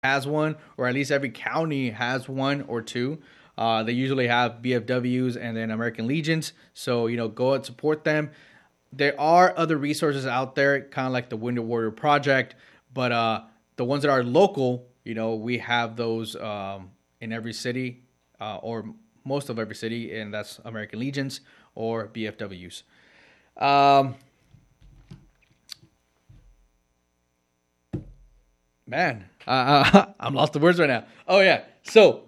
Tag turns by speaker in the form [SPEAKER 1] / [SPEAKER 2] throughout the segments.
[SPEAKER 1] has one, or at least every county has one or two. They usually have BFWs and then American Legions. So, go and support them. There are other resources out there, kind of like the Winter Warrior Project, but the ones that are local, we have those in every city, or most of every city, and that's American Legions or BFWs. Um, Man, I'm lost of words right now. Oh yeah, so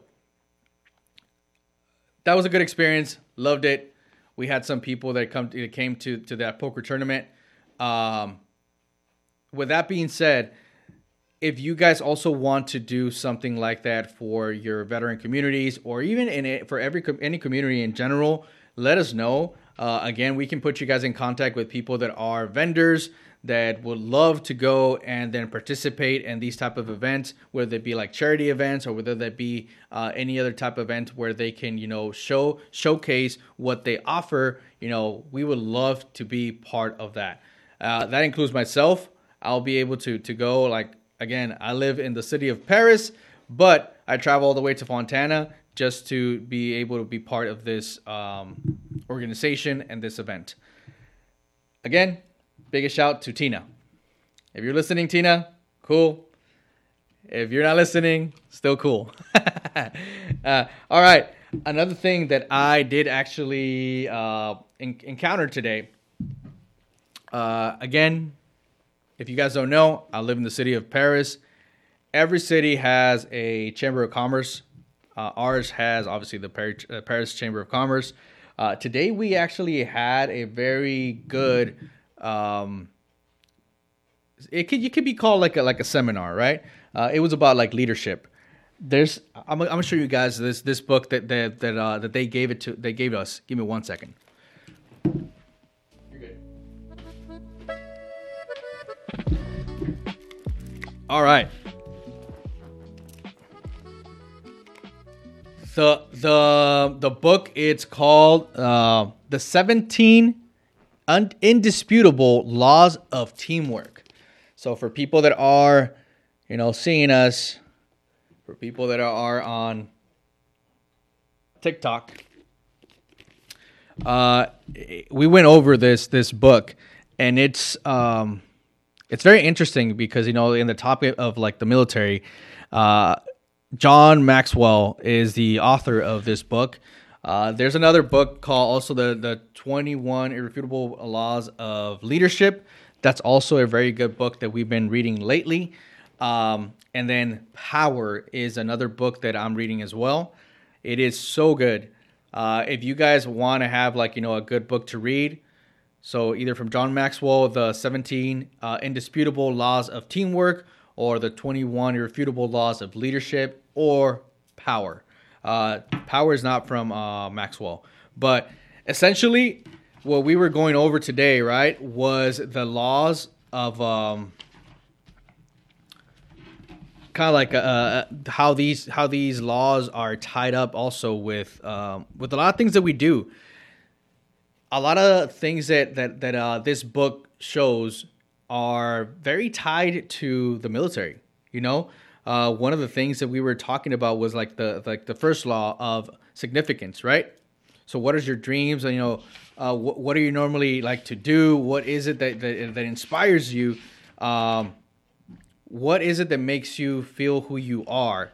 [SPEAKER 1] that was a good experience. Loved it. We had some people that came to that poker tournament. Um, with that being said, if you guys also want to do something like that for your veteran communities, or even in it for any community in general, let us know. Again, we can put you guys in contact with people that are vendors that would love to go and then participate in these type of events, whether it be like charity events or whether that be any other type of event where they can, showcase what they offer. We would love to be part of that. That includes myself. I'll be able to go. Like, again, I live in the city of Paris, but I travel all the way to Fontana just to be able to be part of this organization and this event. Again, biggest shout to Tina. If you're listening, Tina, cool. If you're not listening, still cool. All right. Another thing that I did actually encounter today. Again, if you guys don't know, I live in the city of Paris. Every city has a Chamber of Commerce. Ours has, obviously, the Paris Chamber of Commerce. Today, we actually had a very good... you could be called like a seminar, right? It was about like leadership. I'm gonna show you guys this book that they gave us. Give me 1 second. You're good. All right. The book, it's called The 17 Indisputable Laws of Teamwork. So for people that are, seeing us, for people that are on TikTok, we went over this book, and it's very interesting because in the topic of like the military, John Maxwell is the author of this book. There's another book called also the 21 Irrefutable Laws of Leadership. That's also a very good book that we've been reading lately. And then Power is another book that I'm reading as well. It is so good. If you guys want to have like, a good book to read, so either from John Maxwell, the 17 Indisputable Laws of Teamwork, or the 21 Irrefutable Laws of Leadership, or Power. Power is not from Maxwell. But essentially, what we were going over today, right, was the laws of kind of like how these laws are tied up also with a lot of things that we do. A lot of things that this book shows are very tied to the military. One of the things that we were talking about was like the first law of significance, right? So, what is your dreams? What do you normally like to do? What is it that inspires you? What is it that makes you feel who you are?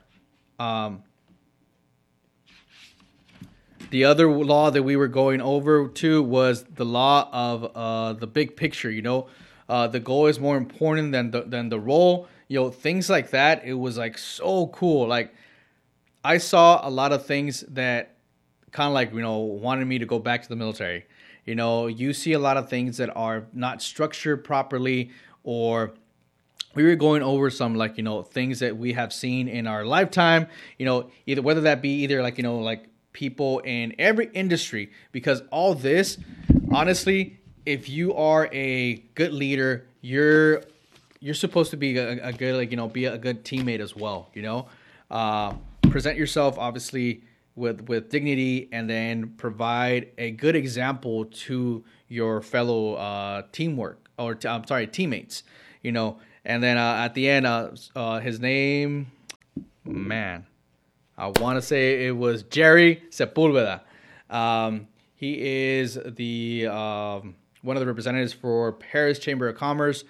[SPEAKER 1] The other law that we were going over to was the law of the big picture. The goal is more important than the role. Things like that. It was like so cool. Like I saw a lot of things that kind of like wanted me to go back to the military. You see a lot of things that are not structured properly, or we were going over some like things that we have seen in our lifetime. Either whether that be either like like people in every industry, because all this, honestly, if you are a good leader, you're supposed to be a good be a good teammate as well. Present yourself obviously with dignity, and then provide a good example to your fellow teammates. And then at the end, his name, man, I want to say it was Jerry Sepulveda. He is the one of the representatives for Paris Chamber of Commerce.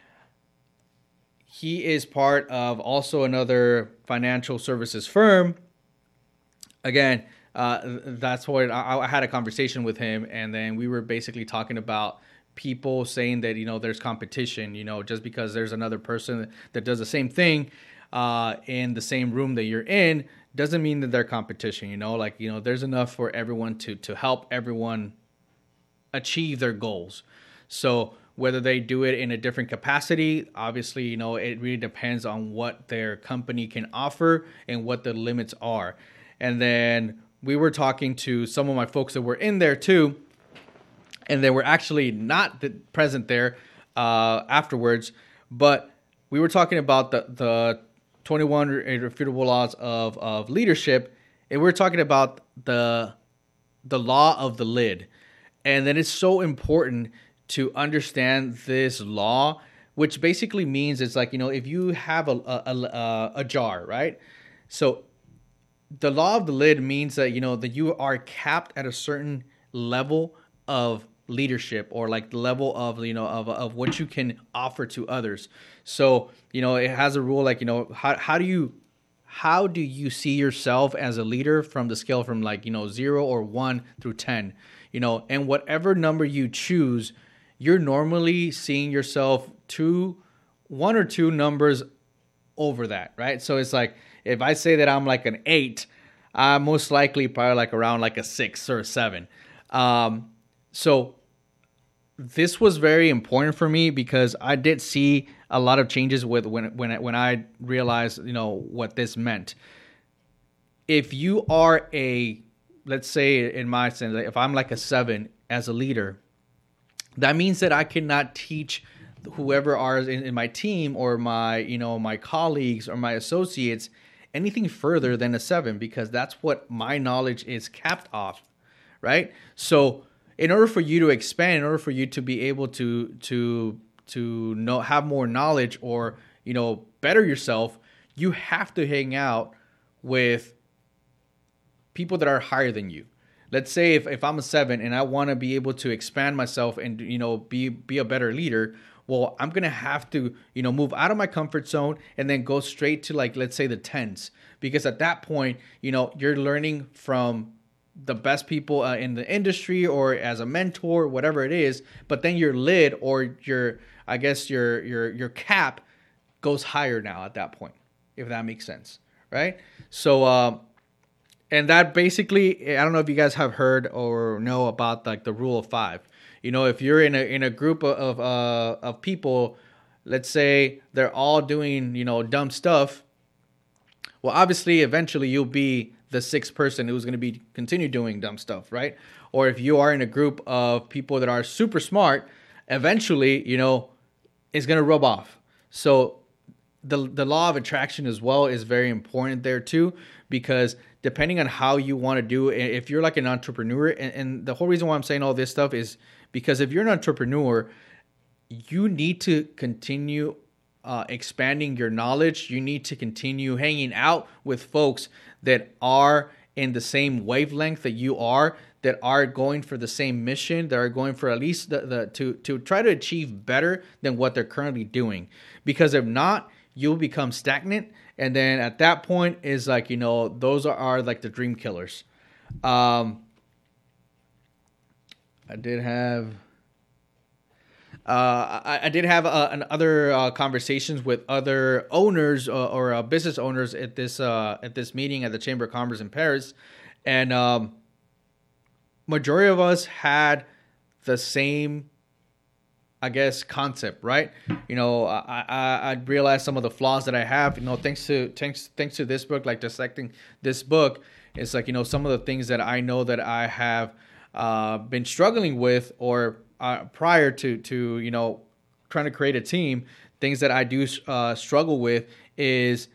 [SPEAKER 1] He is part of also another financial services firm. Again, that's what I had a conversation with him, and then we were basically talking about people saying that, there's competition, just because there's another person that does the same thing in the same room that you're in doesn't mean that they're competition, there's enough for everyone to help everyone achieve their goals. So whether they do it in a different capacity, obviously, it really depends on what their company can offer and what the limits are. And then we were talking to some of my folks that were in there too, and they were actually not present there afterwards, but we were talking about the 21 irrefutable laws of leadership, and we were talking about the law of the lid. And then it's so important to understand this law, which basically means it's like, if you have a jar, right? So the law of the lid means that, that you are capped at a certain level of leadership, or like the level of, of what you can offer to others. So, it has a rule like, how do you see yourself as a leader from the scale from like, 0 or 1 through 10, and whatever number you choose, you're normally seeing yourself 1 or 2 numbers over that, right? So it's like, if I say that I'm like an 8, I'm most likely probably like around like a 6 or a 7. So this was very important for me because I did see a lot of changes with when I realized, what this meant. If you are let's say in my sense, if I'm like a 7 as a leader, that means that I cannot teach whoever are in my team or my, my colleagues or my associates anything further than a 7, because that's what my knowledge is capped off, right? So in order for you to expand, in order for you to be able to know, have more knowledge or, better yourself, you have to hang out with people that are higher than you. Let's say if I'm a 7 and I want to be able to expand myself and, be a better leader, well, I'm going to have to, move out of my comfort zone and then go straight to like, let's say the 10s, because at that point, you're learning from the best people in the industry or as a mentor, whatever it is, but then your lid or your cap goes higher now at that point, if that makes sense, right? So, and that basically, I don't know if you guys have heard or know about like the rule of 5. If you're in a group of people, let's say they're all doing, dumb stuff. Well, obviously, eventually you'll be the 6th person who's going to continue doing dumb stuff, right? Or if you are in a group of people that are super smart, eventually, it's going to rub off. So the law of attraction as well is very important there too, because depending on how you want to do it, if you're like an entrepreneur, and the whole reason why I'm saying all this stuff is because if you're an entrepreneur, you need to continue expanding your knowledge. You need to continue hanging out with folks that are in the same wavelength that you are, that are going for the same mission, that are going for at least to try to achieve better than what they're currently doing. Because if not, you'll become stagnant. And then at that point is like, those are like the dream killers. I did have other conversations with other owners or business owners at this meeting at the Chamber of Commerce in Paris, and majority of us had the same, I guess, concept, right? I realized some of the flaws that I have. Thanks to this book, like dissecting this book, it's like some of the things that I know that I have been struggling with, or prior to trying to create a team, things that I do struggle with is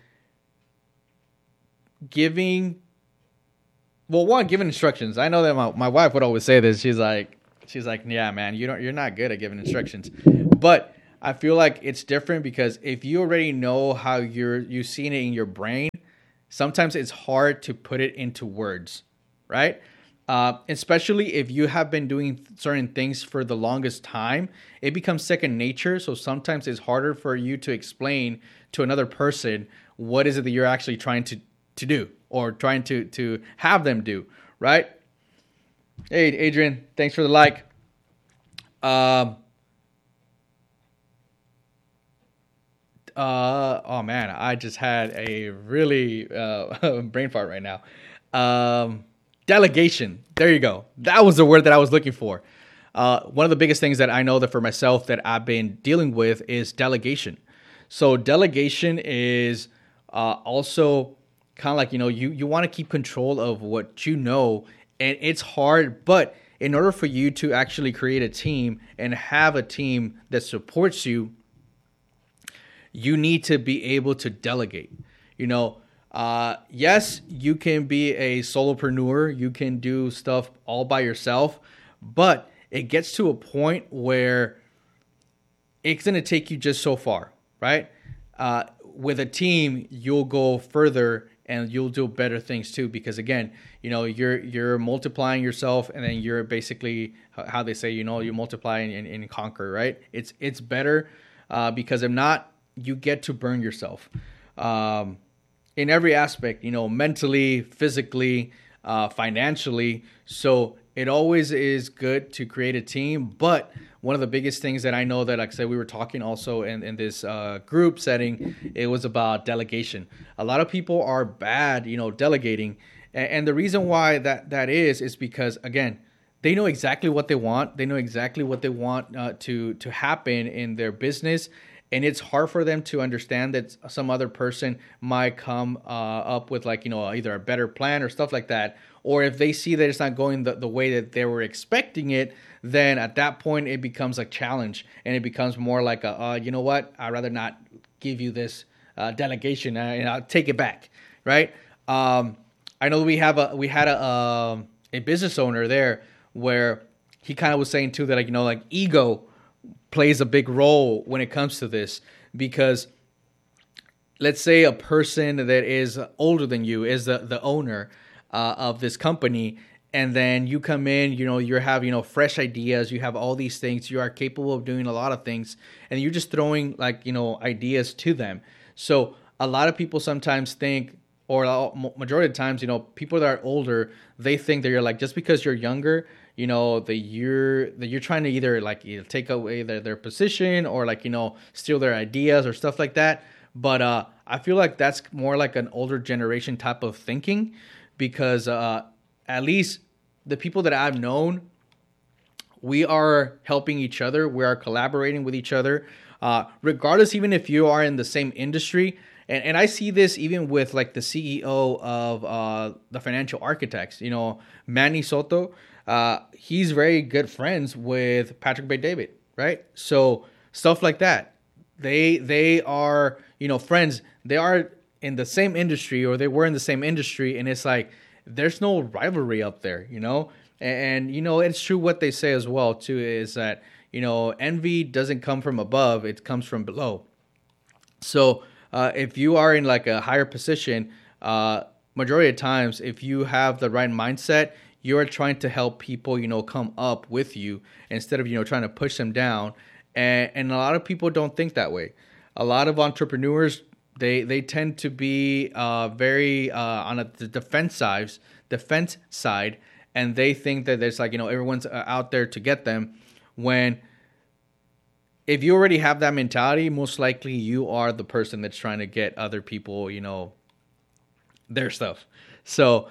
[SPEAKER 1] giving instructions. I know that my wife would always say this. She's like, yeah, man, you're not good at giving instructions. But I feel like it's different because if you already know how you've seen it in your brain, sometimes it's hard to put it into words, right? Especially if you have been doing certain things for the longest time, it becomes second nature. So sometimes it's harder for you to explain to another person what is it that you're actually trying to do or trying to have them do, right? Hey, Adrian, thanks for the like. Oh man, I just had a really brain fart right now. Delegation. There you go. That was the word that I was looking for. One of the biggest things that I know that for myself that I've been dealing with is delegation. So delegation is also kind of like, you want to keep control of what you know, and it's hard, but in order for you to actually create a team and have a team that supports you, you need to be able to delegate. Yes, you can be a solopreneur. You can do stuff all by yourself, but it gets to a point where it's going to take you just so far, right? With a team, you'll go further and you'll do better things too. Because again, you're multiplying yourself, and then you're basically how they say, you multiply and conquer, right? It's better because if not, you get to burn yourself in every aspect, mentally, physically, financially. So it always is good to create a team. But one of the biggest things that I know that, like I said, we were talking also in this group setting, it was about delegation. A lot of people are bad, delegating. And the reason why that is because, again, they know exactly what they want. They know exactly what they want to happen in their business. And it's hard for them to understand that some other person might come up with either a better plan or stuff like that. Or if they see that it's not going the way that they were expecting it, then at that point it becomes a challenge. And it becomes more like you know what? I'd rather not give you this delegation and I'll take it back, right? I know we had a business owner there where he kind of was saying too that ego plays a big role when it comes to this, because let's say a person that is older than you is the owner of this company, and then you come in, you have fresh ideas, you have all these things, you are capable of doing a lot of things, and you're just throwing ideas to them. So a lot of people sometimes think, or majority of the times, people that are older, they think that you're just because you're younger, that you're trying to either take away their position or steal their ideas or stuff like that. But I feel like that's more like an older generation type of thinking, because at least the people that I've known, we are helping each other. We are collaborating with each other, regardless, even if you are in the same industry. And I see this even with the CEO of the Financial Architects, Manny Soto. He's very good friends with Patrick Bet-David, right? So stuff like that. They are, friends. They are in the same industry, or they were in the same industry, and it's there's no rivalry up there, And it's true what they say as well too, is that envy doesn't come from above; it comes from below. So if you are in a higher position, majority of times, if you have the right mindset, you're trying to help people, come up with you instead of, trying to push them down. And a lot of people don't think that way. A lot of entrepreneurs, they tend to be very on the defense side, and they think that there's everyone's out there to get them. When if you already have that mentality, most likely you are the person that's trying to get other people, their stuff. So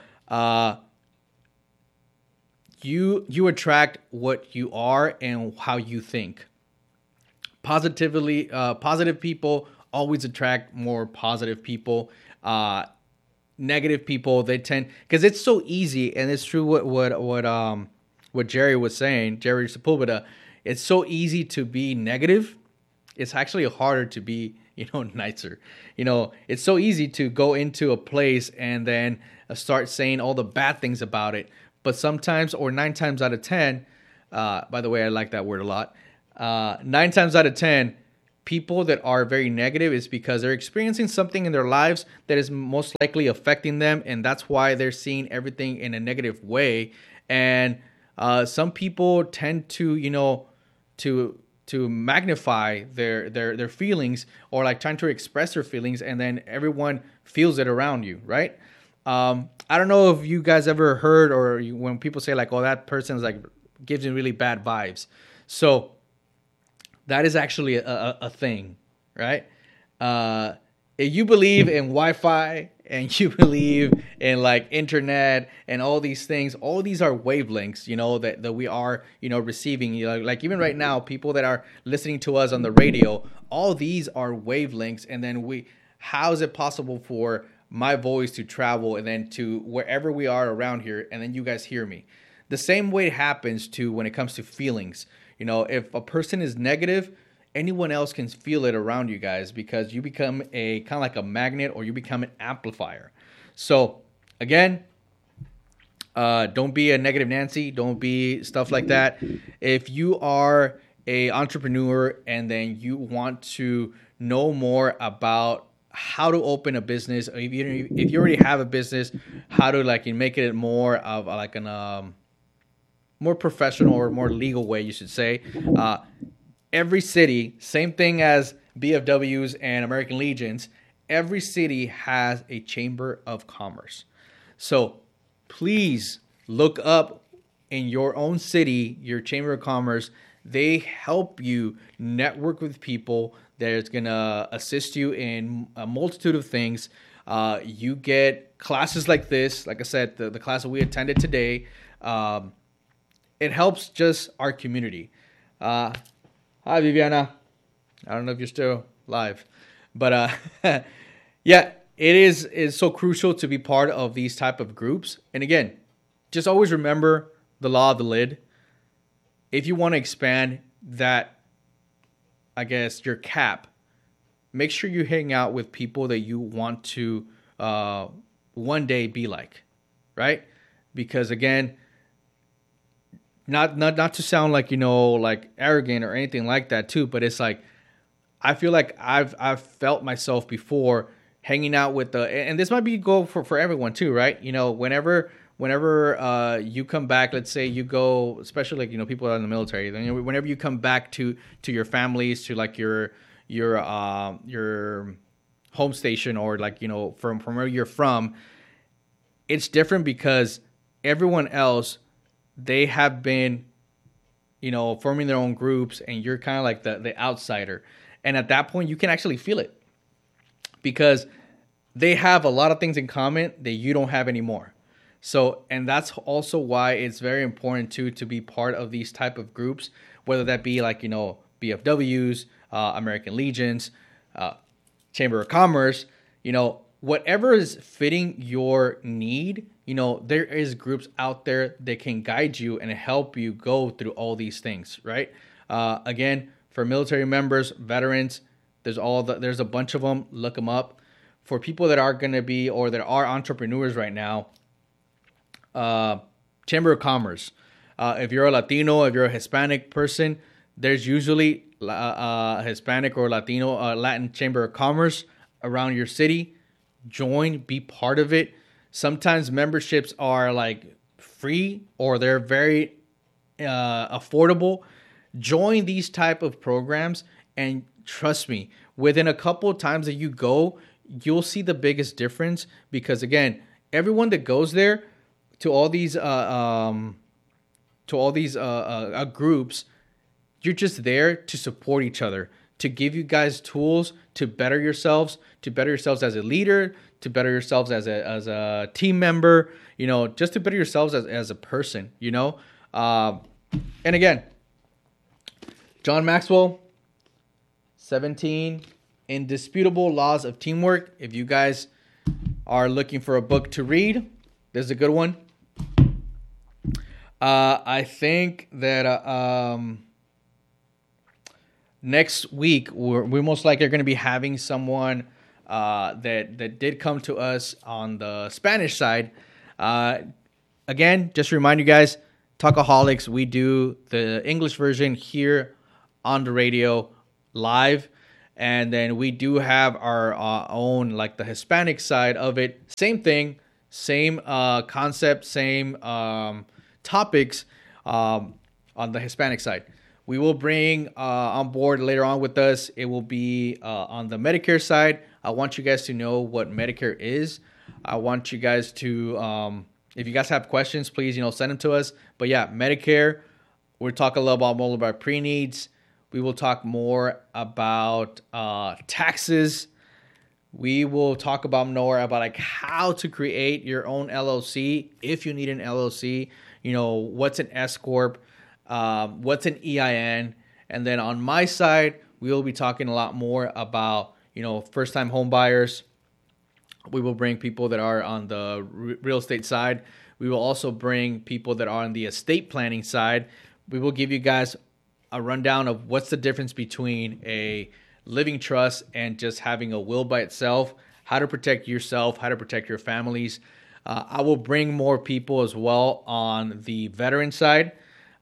[SPEAKER 1] you attract what you are and how you think. Positive people always attract more positive people. Negative people, they tend, because it's so easy, and it's true what Jerry was saying, Jerry Sepulveda. It's so easy to be negative. It's actually harder to be, nicer. It's so easy to go into a place and then start saying all the bad things about it. But sometimes, or 9 times out of 10, by the way, I like that word a lot. 9 times out of 10, people that are very negative is because they're experiencing something in their lives that is most likely affecting them, and that's why they're seeing everything in a negative way. And some people tend to, to magnify their feelings, or like trying to express their feelings, and then everyone feels it around you, right? I don't know if you guys ever heard, or when people say like, "Oh, that person's like gives you really bad vibes," so that is actually a thing, right? If you believe in Wi-Fi and you believe in like internet and all these things, all these are wavelengths, that we are, receiving. Like even right now, people that are listening to us on the radio, all these are wavelengths. And then how is it possible for my voice to travel and then to wherever we are around here, and then you guys hear me? The same way it happens to when it comes to feelings. If a person is negative, anyone else can feel it around you guys, because you become a kind of like a magnet, or you become an amplifier. So again, don't be a negative Nancy. Don't be stuff like that. If you are a entrepreneur and then you want to know more about how to open a business, or if you already have a business, how to like make it more of like an more professional or more legal way, you should say. Every city, same thing as BFWs and American Legions, every city has a chamber of commerce. So please look up in your own city, your chamber of commerce. They help you network with people that is going to assist you in a multitude of things. You get classes like this. Like I said, the class that we attended today, it helps just our community. Hi, Viviana. I don't know if you're still live, but yeah, it's so crucial to be part of these type of groups. And again, just always remember the law of the lid. If you want to expand that, I guess, your cap, make sure you hang out with people that you want to one day be like, right? Because again, not to sound like, like arrogant or anything like that too, but it's like, I feel like I've felt myself before hanging out with and this might be go for everyone too, right? Whenever you come back, let's say you go, especially like, people that are in the military, then whenever you come back to your families, to like your home station, or like, from where you're from, it's different because everyone else, they have been, forming their own groups, and you're kind of like the outsider. And at that point, you can actually feel it, because they have a lot of things in common that you don't have anymore. So, and that's also why it's very important to be part of these type of groups, whether that be like, BFWs, American Legions, Chamber of Commerce, whatever is fitting your need. There is groups out there that can guide you and help you go through all these things, right? Again, for military members, veterans, there's a bunch of them. Look them up. For people that are going to be, or that are entrepreneurs right now, Chamber of Commerce. If you're a Latino, if you're a Hispanic person, there's usually a Hispanic or Latino, Latin Chamber of Commerce around your city. Join, be part of it. Sometimes memberships are like free, or they're very affordable. Join these type of programs, and trust me, within a couple of times that you go, you'll see the biggest difference. Because again, everyone that goes there to all these groups, you're just there to support each other, to give you guys tools to better yourselves as a leader, to better yourselves as a team member, just to better yourselves as a person, And again, John Maxwell, 17 Indisputable Laws of Teamwork. If you guys are looking for a book to read, this is a good one. I think that next week we most likely are going to be having someone that did come to us on the Spanish side. Again, just to remind you guys, Talkaholics, we do the English version here on the radio live. And then we do have our own, like the Hispanic side of it. Same thing, same concept, same topics on the Hispanic side. We will bring on board later on with us. It will be on the Medicare side. I want you guys to know what Medicare is. I want you guys to, if you guys have questions, please, send them to us. But yeah, Medicare, we'll talk a little about more about pre-needs. We will talk more about taxes. We will talk about more about like how to create your own LLC if you need an LLC. What's an S corp, what's an EIN, and then on my side, we will be talking a lot more about first-time home buyers. We will bring people that are on the real estate side. We will also bring people that are on the estate planning side. We will give you guys a rundown of what's the difference between a living trust and just having a will by itself, how to protect yourself, how to protect your families. I will bring more people as well on the veteran side.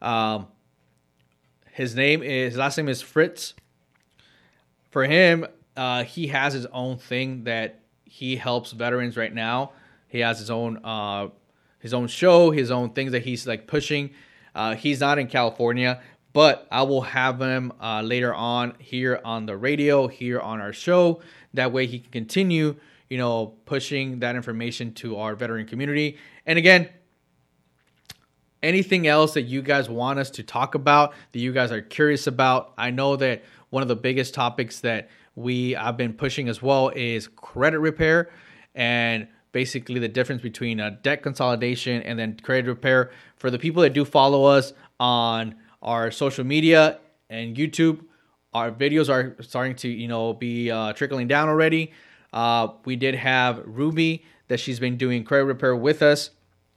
[SPEAKER 1] His last name is Fritz. For him, he has his own thing that he helps veterans right now. He has his own show, his own things that he's like pushing. He's not in California, but I will have him later on here on the radio, here on our show. That way he can continue, pushing that information to our veteran community. And again, anything else that you guys want us to talk about, that you guys are curious about. I know that one of the biggest topics that I've been pushing as well is credit repair, and basically the difference between a debt consolidation and then credit repair. For the people that do follow us on our social media and YouTube, our videos are starting to be trickling down already. We did have Ruby that she's been doing credit repair with us.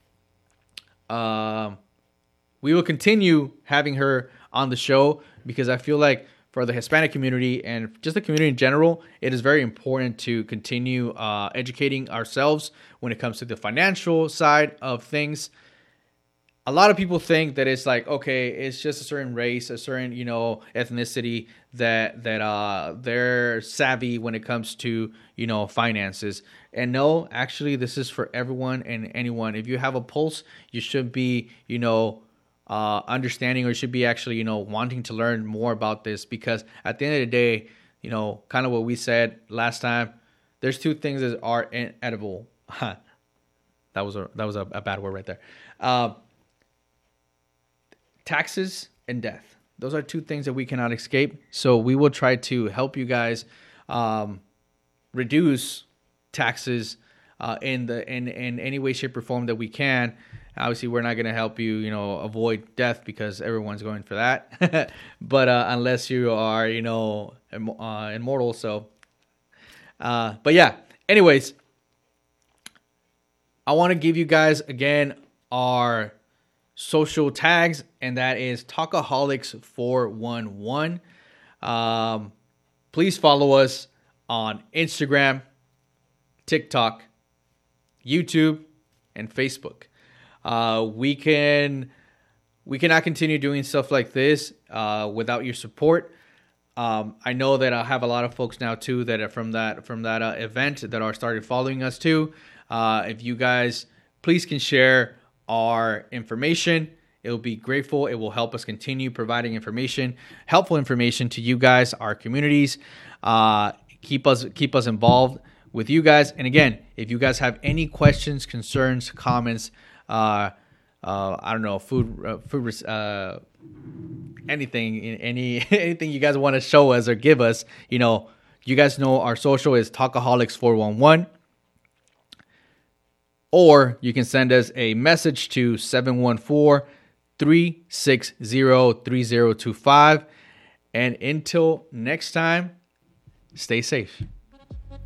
[SPEAKER 1] We will continue having her on the show because I feel like for the Hispanic community and just the community in general, it is very important to continue educating ourselves when it comes to the financial side of things. A lot of people think that it's like, okay, it's just a certain race, a certain, ethnicity that they're savvy when it comes to, finances. And no, actually, this is for everyone and anyone. If you have a pulse, you should be, understanding, or you should be actually, wanting to learn more about this, because at the end of the day, kind of what we said last time, there's two things that are inedible. That was a bad word right there. Taxes and death. Those are two things that we cannot escape. So we will try to help you guys reduce taxes in any way, shape, or form that we can. Obviously, we're not going to help you, avoid death, because everyone's going for that. But unless you are, immortal. So, but yeah. Anyways, I want to give you guys again our social tags, and that is Talkaholics411. Please follow us on Instagram, TikTok, YouTube, and Facebook. We cannot continue doing stuff like this without your support. I know that I have a lot of folks now too that are from that event that are started following us too. If you guys please can share our information, it will be grateful. It will help us continue providing information, helpful information to you guys, our communities. Keep us involved with you guys. And again, if you guys have any questions, concerns, comments, I don't know, anything anything you guys want to show us or give us, you guys know our social is Talkaholics411. Or you can send us a message to 714-360-3025. And until next time, stay safe.